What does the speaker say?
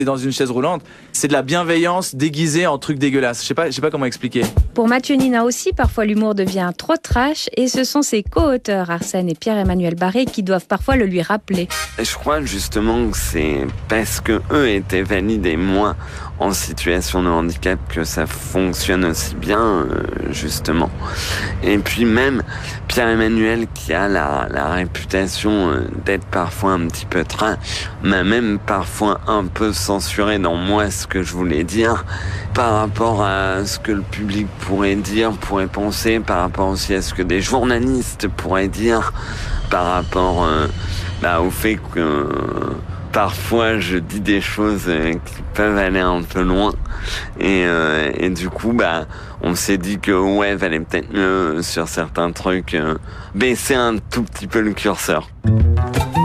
dans une chaise roulante, c'est de la bienveillance déguisée en truc dégueulasse. Je sais pas comment expliquer. Pour Mathieu Nina aussi, parfois l'humour devient trop trash et ce sont ses co-auteurs Arsène et Pierre-Emmanuel Barré qui doivent parfois le lui rappeler. Je crois justement que c'est parce que eux étaient validés, moi, en situation de handicap, que ça fonctionne aussi bien, justement. Et puis même Pierre-Emmanuel, qui a la réputation d'être parfois un petit peu trash, m'a même parfois un peu censuré dans moi ce que je voulais dire, par rapport à ce que le public pourrait dire, pourrait penser, par rapport aussi à ce que des journalistes pourraient dire, par rapport au fait que parfois je dis des choses qui peuvent aller un peu loin et du coup on s'est dit que valait peut-être mieux sur certains trucs baisser un tout petit peu le curseur.